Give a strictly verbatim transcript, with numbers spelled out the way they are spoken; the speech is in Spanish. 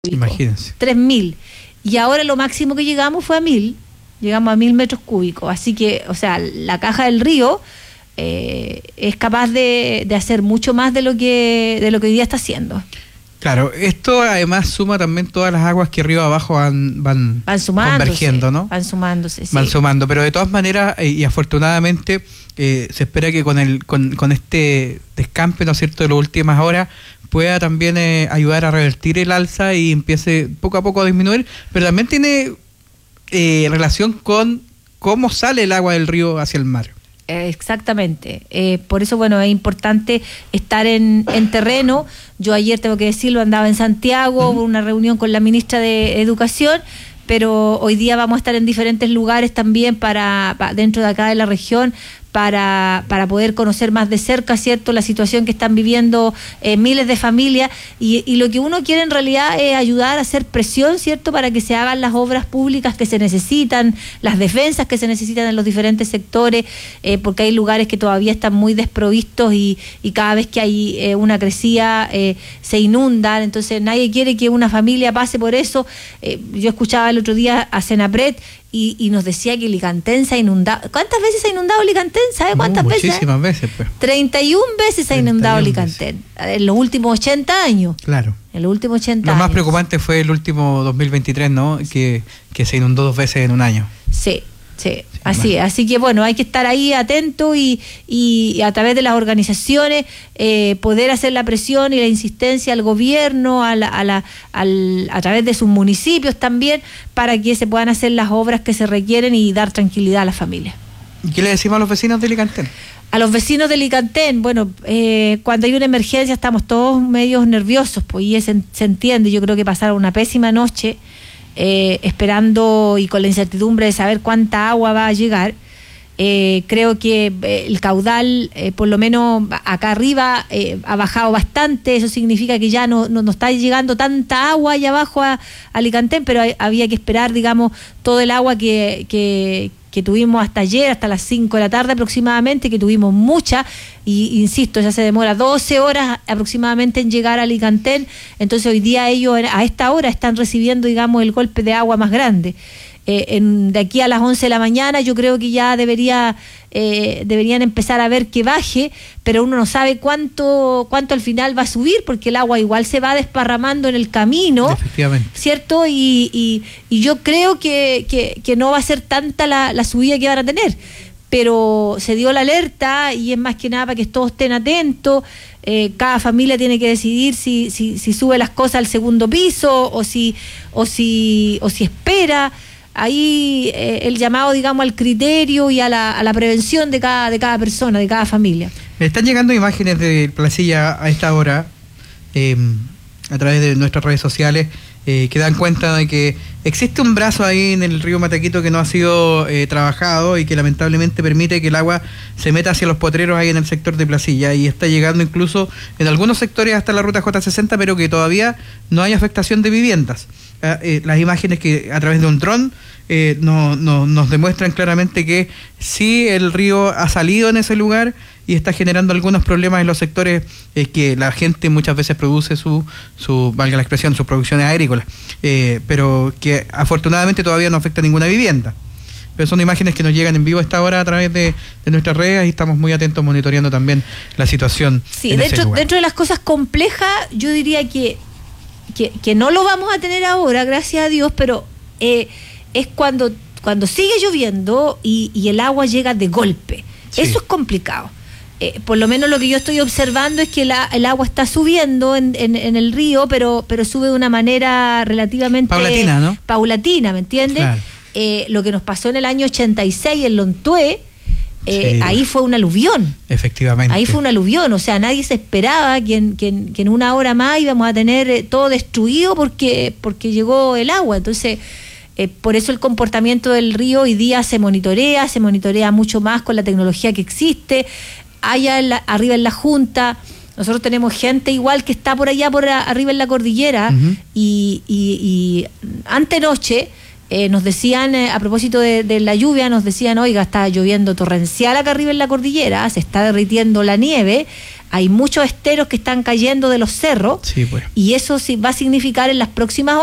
Imagínense. tres mil. Y ahora lo máximo que llegamos fue a mil. Llegamos a mil metros cúbicos. Así que, o sea, la caja del río eh, es capaz de, de hacer mucho más de lo que de lo que hoy día está haciendo. Claro, esto además suma también todas las aguas que río abajo van, van, van convergiendo, ¿no? Van sumándose, sí. Van sumando, pero de todas maneras, eh, y afortunadamente, eh, se espera que con el con, con este descampe, ¿no es cierto?, de las últimas horas, pueda también eh, ayudar a revertir el alza y empiece poco a poco a disminuir, pero también tiene eh, relación con cómo sale el agua del río hacia el mar. Exactamente, eh, por eso bueno es importante estar en, en terreno. Yo ayer, tengo que decirlo, andaba en Santiago, hubo uh-huh. una reunión con la ministra de Educación, pero hoy día vamos a estar en diferentes lugares también para, para dentro de acá de la región para, para poder conocer más de cerca, ¿cierto?, la situación que están viviendo eh, miles de familias y, y lo que uno quiere en realidad es ayudar a hacer presión, ¿cierto?, para que se hagan las obras públicas que se necesitan, las defensas que se necesitan en los diferentes sectores, eh, porque hay lugares que todavía están muy desprovistos y, y cada vez que hay eh, una crecida eh, se inundan, entonces nadie quiere que una familia pase por eso. Eh, yo escuchaba el otro día a Senapred Y, y nos decía que Licantén se ha inundado. ¿Cuántas veces ha inundado Licantén? ¿Sabe cuántas no, veces? Muchísimas veces, pues. treinta y una veces ha inundado Licantén en los últimos ochenta años. Claro. En los últimos ochenta Lo años. más preocupante fue el último dos mil veintitrés, ¿no? Que, que se inundó dos veces en un año. Sí. Sí, así, así que bueno, hay que estar ahí atento y, y, y a través de las organizaciones eh, poder hacer la presión y la insistencia al gobierno, a, la, a, la, al, a través de sus municipios también, para que se puedan hacer las obras que se requieren y dar tranquilidad a las familias. ¿Y qué le decimos a los vecinos de Licantén? A los vecinos de Licantén, bueno, eh, cuando hay una emergencia estamos todos medios nerviosos, pues y se, se entiende. Yo creo que pasaron una pésima noche Eh, esperando y con la incertidumbre de saber cuánta agua va a llegar. Eh, creo que eh, el caudal, eh, por lo menos acá arriba, eh, ha bajado bastante. Eso significa que ya no, no, no está llegando tanta agua allá abajo a, a Licantén, pero hay, había que esperar, digamos, todo el agua que, que, que tuvimos hasta ayer, hasta las cinco de la tarde aproximadamente, que tuvimos mucha, y insisto, ya se demora doce horas aproximadamente en llegar a Licantén. Entonces hoy día ellos a esta hora están recibiendo, digamos, el golpe de agua más grande. Eh, en, de aquí a las once de la mañana yo creo que ya debería eh, deberían empezar a ver que baje, pero uno no sabe cuánto cuánto al final va a subir, porque el agua igual se va desparramando en el camino, efectivamente, ¿cierto? Y, y, y yo creo que, que, que no va a ser tanta la, la subida que van a tener, pero se dio la alerta y es más que nada para que todos estén atentos. Eh, cada familia tiene que decidir si, si, si sube las cosas al segundo piso o si, o si, o si espera. Ahí eh, el llamado, digamos, al criterio y a la, a la prevención de cada, de cada persona, de cada familia. Me están llegando imágenes de Placilla a esta hora, eh, a través de nuestras redes sociales, eh, que dan cuenta de que existe un brazo ahí en el río Mataquito que no ha sido eh, trabajado y que lamentablemente permite que el agua se meta hacia los potreros ahí en el sector de Placilla, y está llegando incluso en algunos sectores hasta la ruta J sesenta, pero que todavía no hay afectación de viviendas. Eh, eh, las imágenes que a través de un dron eh, no, no, nos demuestran claramente que sí, el río ha salido en ese lugar y está generando algunos problemas en los sectores eh, que la gente muchas veces produce su, su valga la expresión, sus producciones agrícolas, eh, pero que afortunadamente todavía no afecta a ninguna vivienda. Pero son imágenes que nos llegan en vivo a esta hora a través de, de nuestras redes, y estamos muy atentos monitoreando también la situación. Sí, dentro, dentro de las cosas complejas, yo diría que Que, que no lo vamos a tener ahora, gracias a Dios, pero eh, es cuando, cuando sigue lloviendo y, y el agua llega de golpe. Sí. Eso es complicado. Eh, por lo menos lo que yo estoy observando es que la, el agua está subiendo en, en, en el río, pero, pero sube de una manera relativamente paulatina, ¿no? Paulatina, ¿me entiendes? Claro. Eh, lo que nos pasó en el año ochenta y seis en Lontué, Eh, sí. Ahí fue un aluvión. Efectivamente. Ahí fue un aluvión, o sea, nadie se esperaba que en, que en, que en una hora más íbamos a tener eh, todo destruido porque, porque llegó el agua. Entonces, eh, por eso el comportamiento del río hoy día se monitorea, se monitorea mucho más con la tecnología que existe. Allá en la, arriba en la Junta, nosotros tenemos gente igual que está por allá, por a, arriba en la cordillera, uh-huh. y, y, y antenoche Eh, nos decían, eh, a propósito de, de la lluvia, nos decían, oiga, está lloviendo torrencial acá arriba en la cordillera, se está derritiendo la nieve, Hay muchos esteros que están cayendo de los cerros Sí, pues. y eso sí va a significar en las próximas